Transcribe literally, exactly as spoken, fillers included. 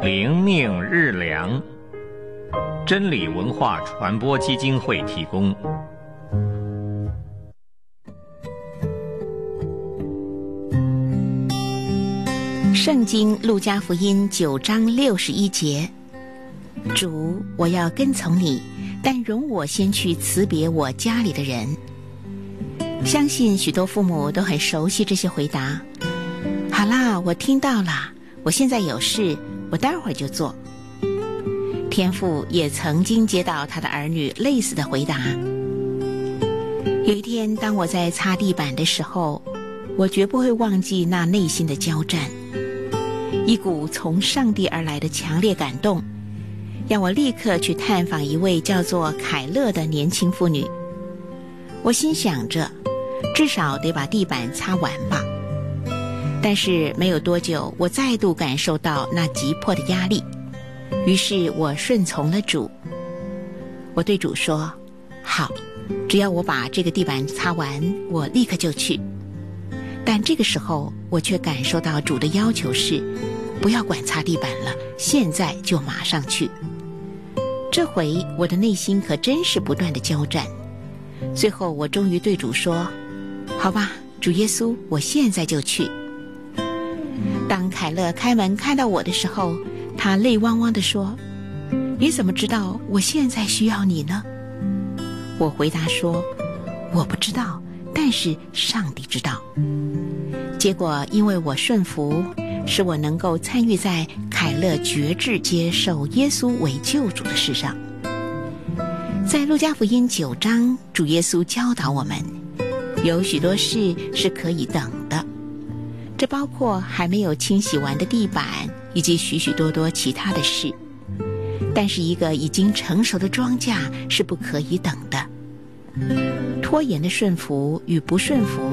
灵命日粮，真理文化传播基金会提供。 圣经路加福音九章六十一节，主，我要跟从你，但容我先去辞别我家里的人。相信许多父母都很熟悉这些回答。好啦，我听到了，我现在有事，我待会儿就做。天父也曾经接到他的儿女类似的回答。有一天，当我在擦地板的时候，我绝不会忘记那内心的交战。一股从上帝而来的强烈感动，让我立刻去探访一位叫做凯勒的年轻妇女。我心想着，至少得把地板擦完吧。但是没有多久，我再度感受到那急迫的压力，于是我顺从了主。我对主说，好，只要我把这个地板擦完，我立刻就去。但这个时候，我却感受到主的要求是，不要管擦地板了，现在就马上去。这回我的内心可真是不断的交战。最后我终于对主说，好吧，主耶稣，我现在就去。当凯勒开门看到我的时候，他泪汪汪地说，你怎么知道我现在需要你呢？我回答说，我不知道，但是上帝知道。结果因为我顺服，使我能够参与在凯勒决志接受耶稣为救主的事上。在路加福音九章，主耶稣教导我们，有许多事是可以等的，这包括还没有清洗完的地板，以及许许多多其他的事。但是一个已经成熟的庄稼是不可以等的。拖延的顺服与不顺服